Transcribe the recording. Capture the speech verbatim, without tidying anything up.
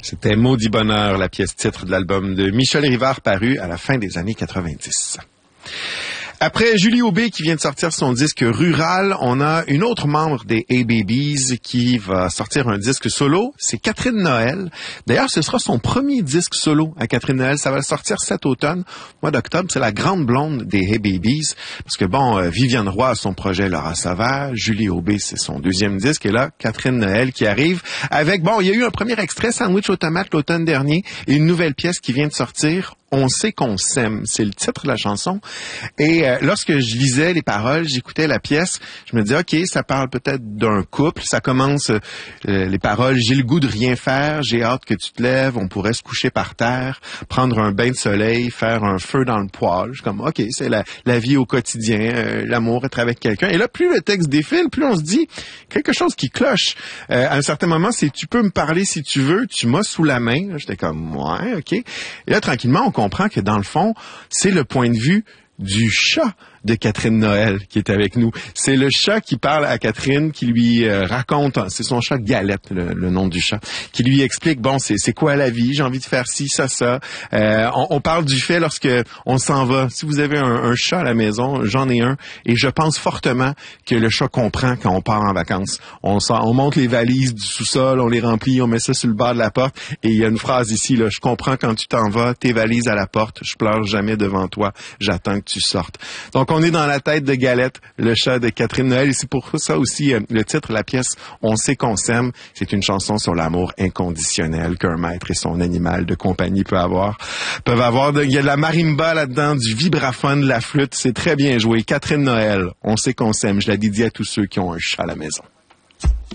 C'était Maudit Bonheur, la pièce titre de l'album de Michel Rivard paru à la fin des années quatre-vingt-dix. Après Julie Aubé qui vient de sortir son disque Rural, on a une autre membre des A-Babies qui va sortir un disque solo. C'est Catherine Noël. D'ailleurs, ce sera son premier disque solo à Catherine Noël. Ça va sortir cet automne, au mois d'octobre. C'est la grande blonde des A-Babies. Parce que bon, euh, Viviane Roy a son projet Laura Sauvage. Julie Aubé, c'est son deuxième disque. Et là, Catherine Noël qui arrive avec, bon, il y a eu un premier extrait, Sandwich aux tomates, l'automne dernier, et une nouvelle pièce qui vient de sortir. On sait qu'on s'aime, c'est le titre de la chanson. Et euh, lorsque je lisais les paroles, j'écoutais la pièce, je me disais, OK, ça parle peut-être d'un couple. Ça commence, euh, les paroles, j'ai le goût de rien faire, j'ai hâte que tu te lèves, on pourrait se coucher par terre, prendre un bain de soleil, faire un feu dans le poêle. Je suis comme, OK, c'est la, la vie au quotidien, euh, l'amour, être avec quelqu'un. Et là, plus le texte défile, plus on se dit quelque chose qui cloche. Euh, à un certain moment, c'est, tu peux me parler si tu veux, tu m'as sous la main. Là, j'étais comme, ouais, OK. Et là, tranquillement, on comprend que dans le fond, c'est le point de vue du chat de Catherine Noël qui est avec nous. C'est le chat qui parle à Catherine, qui lui euh, raconte, c'est son chat Galette, le, le nom du chat, qui lui explique, bon, c'est c'est quoi la vie, j'ai envie de faire ci, ça, ça. Euh, on, on parle du fait lorsque on s'en va. Si vous avez un, un chat à la maison, j'en ai un, et je pense fortement que le chat comprend quand on part en vacances. On, sort, on monte les valises du sous-sol, on les remplit, on met ça sur le bas de la porte, et il y a une phrase ici, là, je comprends quand tu t'en vas, tes valises à la porte, je pleure jamais devant toi, j'attends que tu sortes. Donc, on est dans la tête de Galette, le chat de Catherine Noël. Et c'est pour ça aussi, euh, le titre, la pièce « On sait qu'on s'aime », c'est une chanson sur l'amour inconditionnel qu'un maître et son animal de compagnie peut avoir, peuvent avoir. De, il y a de la marimba là-dedans, du vibraphone, de la flûte. C'est très bien joué. Catherine Noël, « On sait qu'on s'aime », je la dédie à tous ceux qui ont un chat à la maison.